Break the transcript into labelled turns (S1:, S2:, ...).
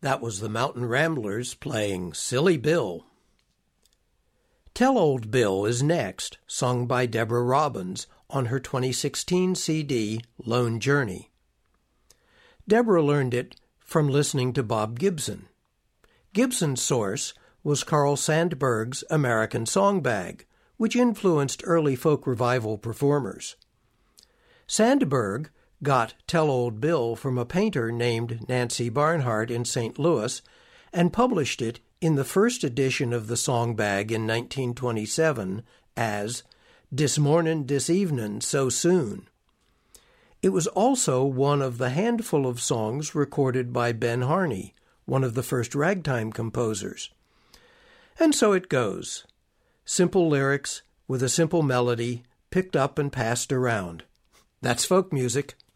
S1: That was the Mountain Ramblers playing Silly Bill. Tell Old Bill is next, sung by Deborah Robbins on her 2016 CD, Lone Journey. Deborah learned it from listening to Bob Gibson. Gibson's source was Carl Sandburg's American Song Bag, which influenced early folk revival performers. Sandburg got Tell Old Bill from a painter named Nancy Barnhart in St. Louis and published it in the first edition of the Song Bag in 1927 as Dis Mornin' Dis Evenin' So Soon. It was also one of the handful of songs recorded by Ben Harney, one of the first ragtime composers. And so it goes. Simple lyrics with a simple melody picked up and passed around. That's folk music.